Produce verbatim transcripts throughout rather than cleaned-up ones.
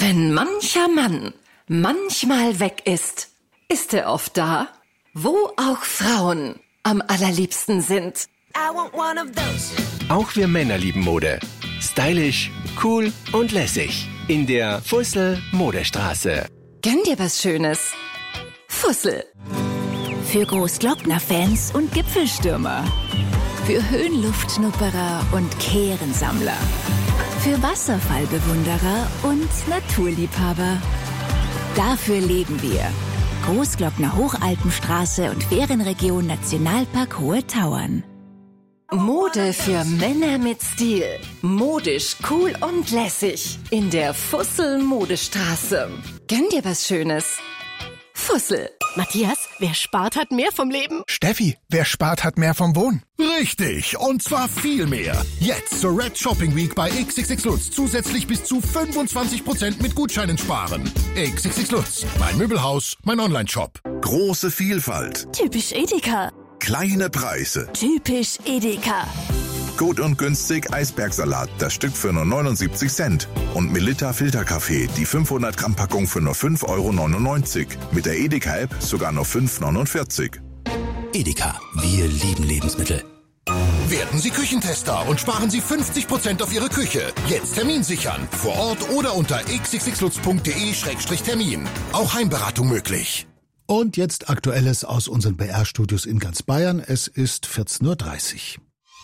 Wenn mancher Mann manchmal weg ist, ist er oft da, wo auch Frauen am allerliebsten sind. Auch wir Männer lieben Mode. Stylisch, cool und lässig. In der Fussel Modestraße. Gönn dir was Schönes. Fussel. Für Großglockner-Fans und Gipfelstürmer. Für Höhenluftschnupperer und Kehrensammler. Für Wasserfallbewunderer und Naturliebhaber. Dafür leben wir. Großglockner Hochalpenstraße und Ferienregion Nationalpark Hohe Tauern. Mode für Männer mit Stil. Modisch, cool und lässig. In der Fussel Modestraße. Gönn dir was Schönes. Fussel. Matthias, wer spart, hat mehr vom Leben. Steffi, wer spart, hat mehr vom Wohnen. Richtig, und zwar viel mehr. Jetzt zur Red Shopping Week bei X X X Lutz zusätzlich bis zu fünfundzwanzig Prozent mit Gutscheinen sparen. X X X Lutz, mein Möbelhaus, mein Online-Shop. Große Vielfalt. Typisch Edeka. Kleine Preise. Typisch Edeka. Gut und günstig Eisbergsalat, das Stück für nur neunundsiebzig Cent. Und Melitta Filterkaffee, die fünfhundert Gramm Packung für nur fünf Euro neunundneunzig. Mit der Edeka-App sogar nur fünf Euro neunundvierzig. Edeka, wir lieben Lebensmittel. Werden Sie Küchentester und sparen Sie fünfzig Prozent auf Ihre Küche. Jetzt Termin sichern. Vor Ort oder unter x x x lutz punkt de Schrägstrich Termin. Auch Heimberatung möglich. Und jetzt Aktuelles aus unseren B R-Studios in ganz Bayern. Es ist vierzehn Uhr dreißig.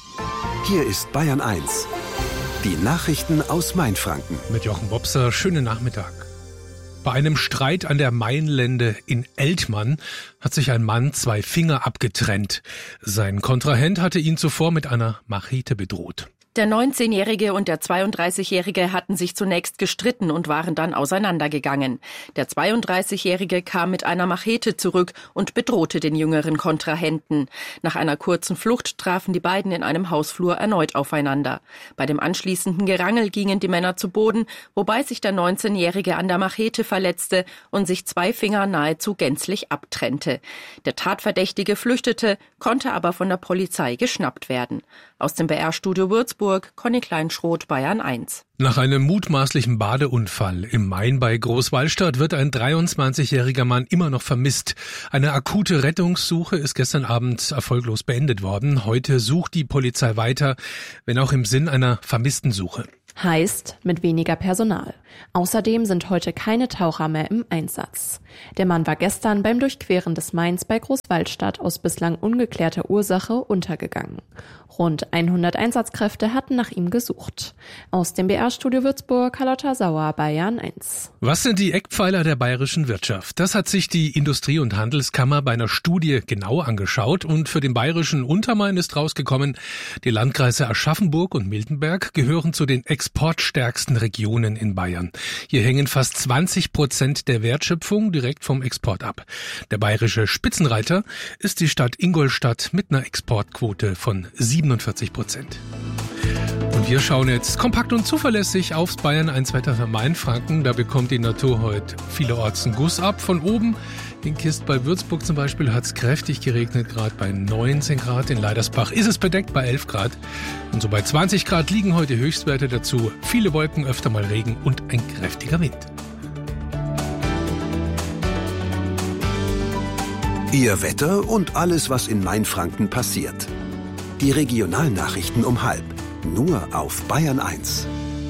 Hier ist Bayern eins. Die Nachrichten aus Mainfranken. Mit Jochen Wopser, schönen Nachmittag. Bei einem Streit an der Mainlände in Eltmann hat sich ein Mann zwei Finger abgetrennt. Sein Kontrahent hatte ihn zuvor mit einer Machete bedroht. Der neunzehnjährige und der zweiunddreißigjährige hatten sich zunächst gestritten und waren dann auseinandergegangen. Der zweiunddreißigjährige kam mit einer Machete zurück und bedrohte den jüngeren Kontrahenten. Nach einer kurzen Flucht trafen die beiden in einem Hausflur erneut aufeinander. Bei dem anschließenden Gerangel gingen die Männer zu Boden, wobei sich der neunzehnjährige an der Machete verletzte und sich zwei Finger nahezu gänzlich abtrennte. Der Tatverdächtige flüchtete, konnte aber von der Polizei geschnappt werden. Aus dem B R-Studio Würzburg, Conny Kleinschroth, Bayern eins. Nach einem mutmaßlichen Badeunfall im Main bei Großwallstadt wird ein dreiundzwanzigjähriger Mann immer noch vermisst. Eine akute Rettungssuche ist gestern Abend erfolglos beendet worden. Heute sucht die Polizei weiter, wenn auch im Sinn einer Vermisstensuche. Heißt mit weniger Personal. Außerdem sind heute keine Taucher mehr im Einsatz. Der Mann war gestern beim Durchqueren des Mains bei Großwallstadt aus bislang ungeklärter Ursache untergegangen. Rund hundert Einsatzkräfte hatten nach ihm gesucht. Aus dem B R-Studio Würzburg, Carlotta Sauer, Bayern eins. Was sind die Eckpfeiler der bayerischen Wirtschaft? Das hat sich die Industrie- und Handelskammer bei einer Studie genau angeschaut und für den bayerischen Untermain ist rausgekommen, die Landkreise Aschaffenburg und Miltenberg gehören zu den exportstärksten Regionen in Bayern. Hier hängen fast zwanzig Prozent der Wertschöpfung direkt vom Export ab. Der bayerische Spitzenreiter ist die Stadt Ingolstadt mit einer Exportquote von siebenundvierzig Prozent. Und wir schauen jetzt kompakt und zuverlässig aufs Bayern eins Wetter für Mainfranken. Da bekommt die Natur heute vielerorts einen Guss ab. Von oben in Kist bei Würzburg zum Beispiel hat es kräftig geregnet, gerade bei neunzehn Grad. In Leidersbach ist es bedeckt bei elf Grad. Und so bei zwanzig Grad liegen heute Höchstwerte dazu. Viele Wolken, öfter mal Regen und ein kräftiger Wind. Ihr Wetter und alles, was in Mainfranken passiert. Die Regionalnachrichten um halb. Nur auf Bayern eins.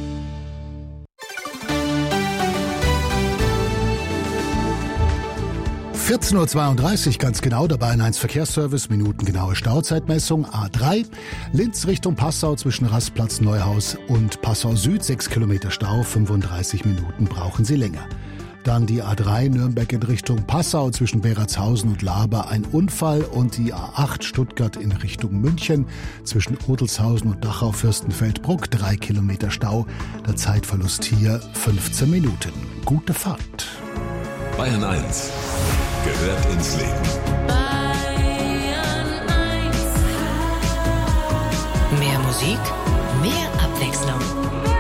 vierzehn Uhr zweiunddreißig, ganz genau, der Bayern eins Verkehrsservice, minutengenaue Stauzeitmessung, A drei, Linz Richtung Passau zwischen Rastplatz Neuhaus und Passau Süd, sechs Kilometer Stau, fünfunddreißig Minuten brauchen Sie länger. Dann die A drei Nürnberg in Richtung Passau zwischen Beratshausen und Laber ein Unfall und die A acht Stuttgart in Richtung München zwischen Odelshausen und Dachau-Fürstenfeldbruck drei Kilometer Stau. Der Zeitverlust hier fünfzehn Minuten. Gute Fahrt. Bayern eins gehört ins Leben. Bayern eins. Mehr Musik, mehr Abwechslung.